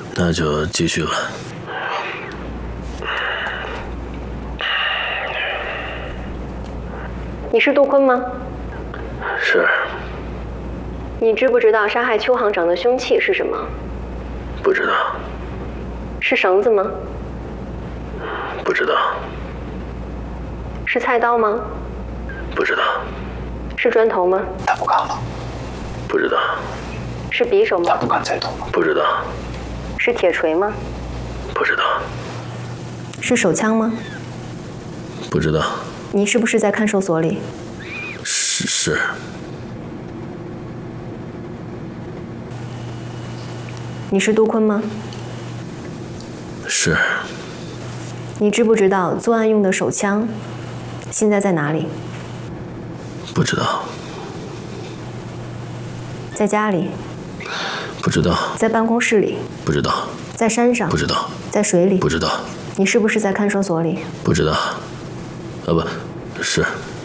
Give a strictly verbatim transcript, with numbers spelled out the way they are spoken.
那就继续吧。 你是杜坤吗？ 是。 你知不知道杀害邱行长的凶器是什么？ 不知道。 是绳子吗？ 不知道。 是菜刀吗？ 不知道。 是砖头吗？ 他不敢了。 不知道。 是匕首吗？ 他不敢再动了。 不知道。 是铁锤吗？ 不知道。 是手枪吗？ 不知道。 你是不是在看守所里？ 是是。 你是杜坤吗？ 是。 你知不知道作案用的手枪现在在哪里？ 不知道。 在家里？ 不知道。 在办公室里？ 不知道。 在山上？ 不知道。 在水里？ 不知道。 你是不是在看守所里？ 不知道。啊，不是。